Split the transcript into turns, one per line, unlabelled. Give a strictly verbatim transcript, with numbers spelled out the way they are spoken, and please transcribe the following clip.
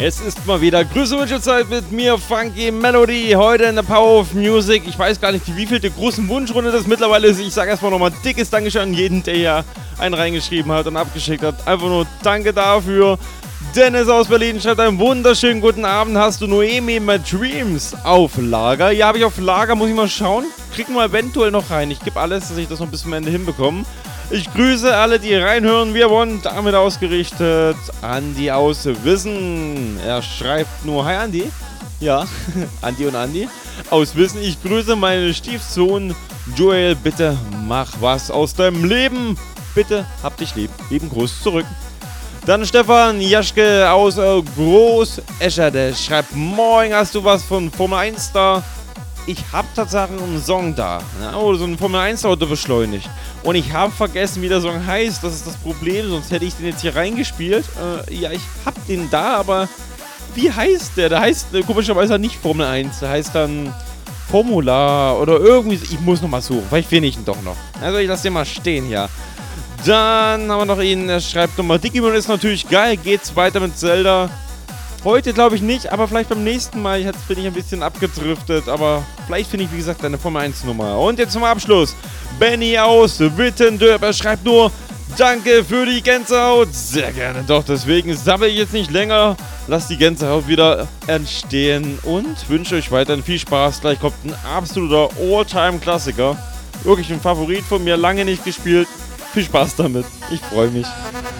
Es ist mal wieder Grüße und Zeit mit mir, Funky Melody, heute in der Power of Music. Ich weiß gar nicht, wie viel der großen Wunschrunde das mittlerweile ist. Ich sage erstmal nochmal dickes Dankeschön an jeden, der hier einen reingeschrieben hat und abgeschickt hat. Einfach nur danke dafür. Dennis aus Berlin schreibt einen wunderschönen guten Abend. Hast du Noemi mit Dreams auf Lager? Ja, habe ich auf Lager, muss ich mal schauen. Kriegen wir eventuell noch rein. Ich gebe alles, dass ich das noch bis zum Ende hinbekomme. Ich grüße alle, die reinhören. Wir wollen damit ausgerichtet. Andi aus Wissen. Er schreibt nur, hi Andi. Ja, Andi und Andi. Aus Wissen, ich grüße meinen Stiefsohn Joel. Bitte mach was aus deinem Leben. Bitte hab dich lieb. Lieben Gruß zurück. Dann Stefan Jaschke aus äh, Groß-Escher. Der schreibt, moin, hast du was von Formel eins da? Ich habe tatsächlich einen Song da, ja, wo so ein Formel eins Auto beschleunigt. Und ich habe vergessen, wie der Song heißt. Das ist das Problem, sonst hätte ich den jetzt hier reingespielt. Äh, ja, ich habe den da, aber wie heißt der? Der heißt äh, komischerweise nicht Formel eins. Der heißt dann Formula oder irgendwie. Ich muss nochmal suchen, vielleicht finde ich ihn doch noch. Also ich lasse den mal stehen hier. Dann haben wir noch ihn, er schreibt nochmal, Digimon ist natürlich geil. Geht's weiter mit Zelda? Heute glaube ich nicht, aber vielleicht beim nächsten Mal. Jetzt bin ich ein bisschen abgedriftet, aber vielleicht finde ich, wie gesagt, eine Formel eins Nummer. Und jetzt zum Abschluss. Benny aus Wittendorf. Er schreibt nur, danke für die Gänsehaut. Sehr gerne. Doch, deswegen sammle ich jetzt nicht länger. Lasst die Gänsehaut wieder entstehen und wünsche euch weiterhin viel Spaß. Gleich kommt ein absoluter All-Time-Klassiker. Wirklich ein Favorit von mir, lange nicht gespielt. Viel Spaß damit. Ich freue mich.